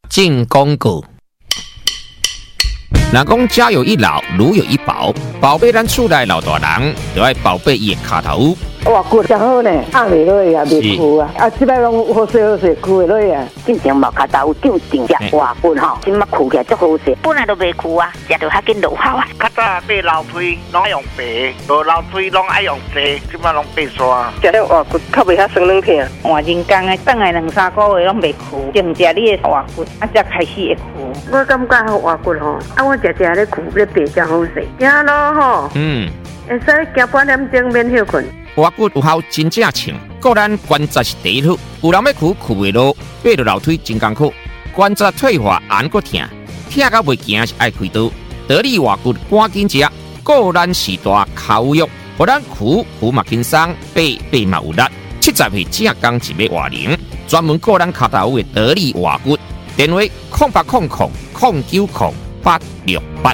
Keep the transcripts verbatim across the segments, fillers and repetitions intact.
进广告。人讲家有一老，如有一宝，宝贝咱厝内老大人，就要宝贝伊的脚头。 哇，骨真好呢，压袂落啊，袂枯啊，啊，即摆拢好势好势，枯袂落啊。 进前毛脚头长长只哇骨吼，即马枯起来足好势，本来都袂枯啊，食着较紧落效啊。 较早买老水拢爱用白，无老水拢爱用细，即马拢白刷。 食了哇骨较袂遐酸软疼。 换人工的，等来两三个月拢袂枯，净食你的哇骨，啊才开始会枯。 我感觉哇骨吼，啊我食食咧枯咧白真好势，行咯吼。 嗯， 会使行半点钟免休困。 挖骨有效真正称，个咱关节是第一好，有人要苦苦袂落，爬落楼梯真艰苦，关节退化按个疼，疼到袂行是爱开刀。得力挖骨赶紧食，个咱时大口肉，互咱苦苦嘛轻松，爬爬嘛有力。七十岁正刚一要活龄，专门个咱脚头的得力挖骨，电话空八空空空九空八六八。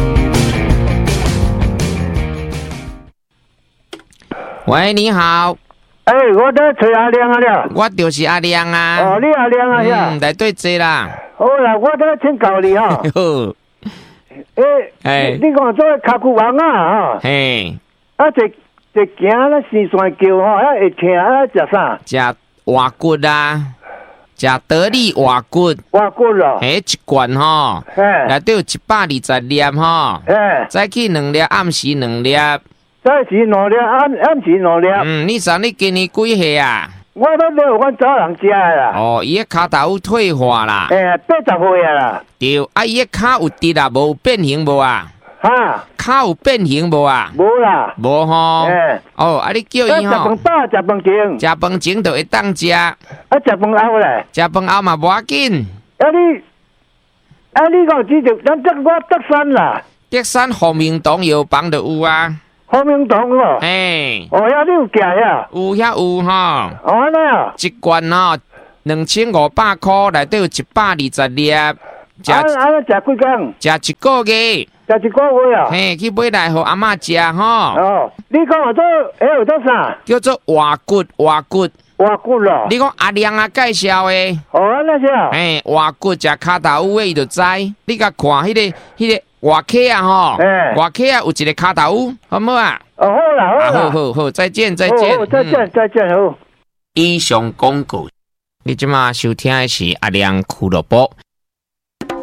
喂，你好。 哎、欸，我在找阿亮啊了。 我就是阿亮啊。 哦，你阿亮啊呀？ 嗯，来对坐啦。 好啦，我在请教你哈。 好。 诶， 哎， 你讲做脚骨王啊哈。 嘿。 啊，一一行咧生山叫吼，啊会疼啊食啥？ 食蛙骨啊，食得力蛙骨。 蛙骨咯。 嘿，一罐吼。 嘿。 内底有一百二十粒吼。 嘿。 早起两粒，暗时两粒。 早时两粒，暗暗时两粒。 嗯，你说你今年几岁啊？ 我都没有阮早人食啦。 哦，伊个骹头退化啦。 诶、欸，八十岁啊啦。 对，啊，伊个骹有直啊，无变形无啊？ 哈？ 骹有变形无啊？ 无啦。 无吼。 诶、欸。 哦，啊，你叫伊吼。 食饭饱，食饭前。 食饭前就会当食。啊， 食饭后咧？ 食饭后嘛无要紧。 啊你，啊你讲只就咱这我德山啦。 德山红明堂药房就有啊。 红明堂哦， 哎， 哦，遐你有寄呀？ 有遐有吼， 哦安尼啊， 一罐吼两千五百块，内底有一百二十粒， 食啊啊食几工？ 食一个月， 食一个月啊？ 嘿，去买来互阿嬷食吼。 哦，你讲做哎有做啥？ 叫做蛙骨，蛙骨， 蛙骨咯。 你讲阿亮啊介绍的？ 哦，安尼是啊。 嘿，蛙骨食骹头有诶，伊就知。你甲看迄个，迄个。外客啊吼，外客啊有一个骹头，好唔好啊？ 哦好啦好啦， 好好好，再见再见， 再见再见好。 以上广告，你即马收听的是阿亮俱乐部。